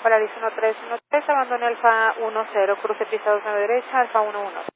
Polaris 1313, abandone Alfa 10, cruce pista 29 derecha, Alfa 11.